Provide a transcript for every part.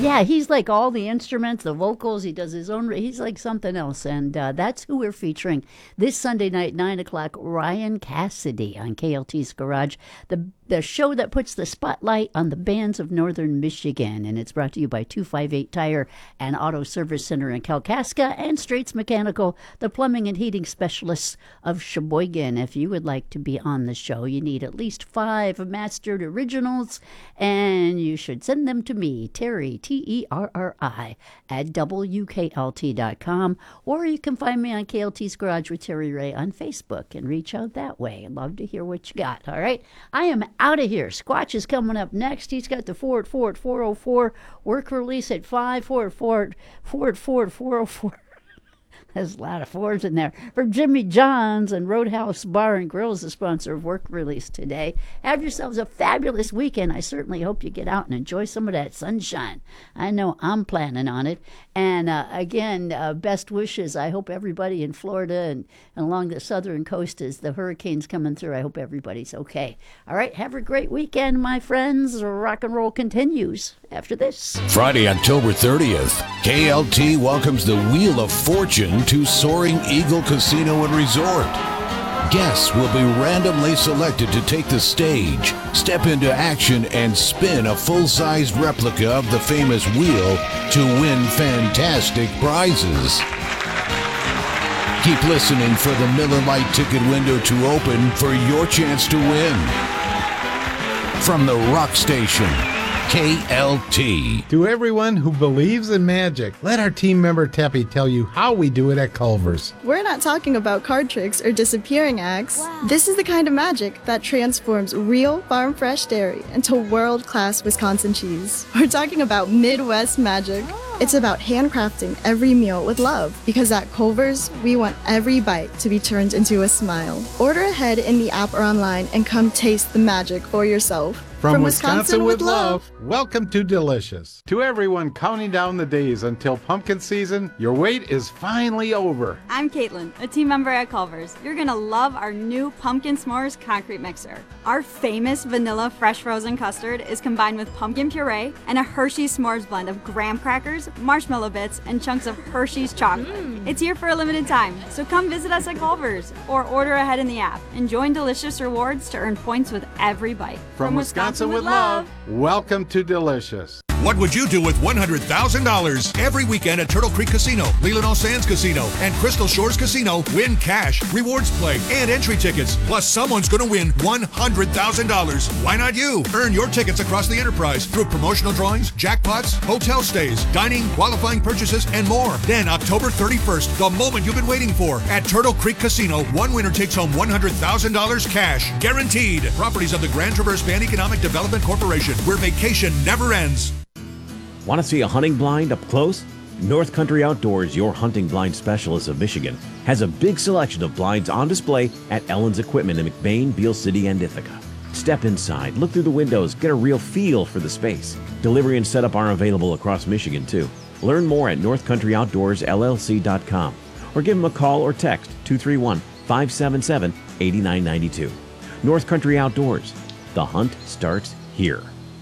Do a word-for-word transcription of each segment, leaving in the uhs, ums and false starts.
Yeah, he's like all the instruments, the vocals. He does his own. He's like something else, and uh, that's who we're featuring this Sunday night, nine o'clock. Ryan Cassidy on K L T's Garage, the the show that puts the spotlight on the bands of Northern Michigan, and it's brought to you by two fifty-eight Tire and Auto Service Center in Kalkaska and Straits Mechanical, the plumbing and heating specialists of Sheboygan. If you would like to be on the show, you need at least five mastered originals, and you should send them to me, Terry, T E R R I, at W K L T dot com, or you can find me on K L T's Garage with Terry Ray on Facebook and reach out that way. I'd love to hear what you got, all right? I am out of here. Squatch is coming up next. He's got the Ford Ford four oh four work release at five. Ford Ford Ford Ford four oh four. There's a lot of Fords in there. For Jimmy John's and Roadhouse Bar and Grill is the sponsor of Work Release today. Have yourselves a fabulous weekend. I certainly hope you get out and enjoy some of that sunshine. I know I'm planning on it. And uh, again, uh, best wishes. I hope everybody in Florida and, and along the southern coast, as the hurricane's coming through, I hope everybody's okay. All right, have a great weekend, my friends. Rock and roll continues after this. Friday, October thirtieth, K L T welcomes the Wheel of Fortune to Soaring Eagle Casino and Resort. Guests will be randomly selected to take the stage, step into action, and spin a full-sized replica of the famous wheel to win fantastic prizes. Keep listening for the Miller Lite ticket window to open for your chance to win. From the Rock Station, K L T. To everyone who believes in magic, let our team member Teppy tell you how we do it at Culver's. We're not talking about card tricks or disappearing acts. Wow. This is the kind of magic that transforms real farm-fresh dairy into world-class Wisconsin cheese. We're talking about Midwest magic. Oh. It's about handcrafting every meal with love, because at Culver's, we want every bite to be turned into a smile. Order ahead in the app or online and come taste the magic for yourself. From, From Wisconsin, Wisconsin with love, welcome to Delicious. To everyone counting down the days until pumpkin season, your wait is finally over. I'm Caitlin, a team member at Culver's. You're going to love our new Pumpkin S'mores concrete mixer. Our famous vanilla fresh frozen custard is combined with pumpkin puree and a Hershey's S'mores blend of graham crackers, marshmallow bits, and chunks of Hershey's chocolate. Mm. It's here for a limited time, so come visit us at Culver's or order ahead in the app and join Delicious Rewards to earn points with every bite. From, From Wisconsin, Wisconsin with love, welcome to Delicious. What would you do with one hundred thousand dollars? Every weekend at Turtle Creek Casino, Leelanau Sands Casino, and Crystal Shores Casino, win cash, rewards play, and entry tickets. Plus, someone's going to win one hundred thousand dollars. Why not you? Earn your tickets across the enterprise through promotional drawings, jackpots, hotel stays, dining, qualifying purchases, and more. Then, October thirty-first, the moment you've been waiting for, at Turtle Creek Casino, one winner takes home one hundred thousand dollars cash. Guaranteed. Properties of the Grand Traverse Band Economic Development Corporation, where vacation never ends. Want to see a hunting blind up close? North Country Outdoors, your hunting blind specialist of Michigan, has a big selection of blinds on display at Ellen's Equipment in McBain, Beale City, and Ithaca. Step inside, look through the windows, get a real feel for the space. Delivery and setup are available across Michigan, too. Learn more at north country outdoors l l c dot com or give them a call or text two three one, five seven seven, eight nine nine two. North Country Outdoors. The hunt starts here.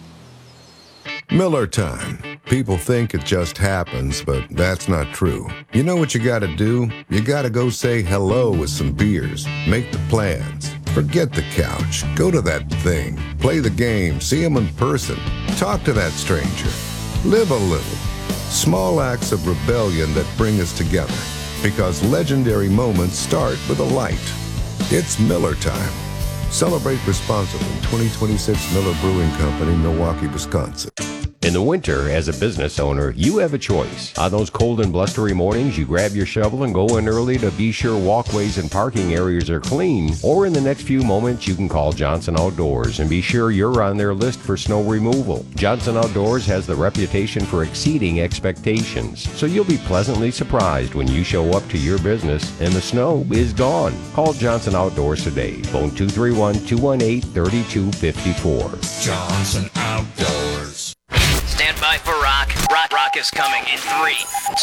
Miller time. People think it just happens, but that's not true. You know what you gotta do? You gotta go say hello with some beers. Make the plans. Forget the couch. Go to that thing. Play the game. See them in person. Talk to that stranger. Live a little. Small acts of rebellion that bring us together. Because legendary moments start with a light. It's Miller time. Celebrate responsibly. twenty twenty-six Miller Brewing Company, Milwaukee, Wisconsin. In the winter, as a business owner, you have a choice. On those cold and blustery mornings, you grab your shovel and go in early to be sure walkways and parking areas are clean. Or in the next few moments, you can call Johnson Outdoors and be sure you're on their list for snow removal. Johnson Outdoors has the reputation for exceeding expectations, so you'll be pleasantly surprised when you show up to your business and the snow is gone. Call Johnson Outdoors today. Phone two three one, two one eight, three two five four. Johnson Outdoors. Stand by for rock. Rock Rock is coming in three,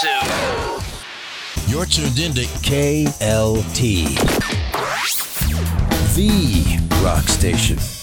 two. You're tuned into K L T, the rock station.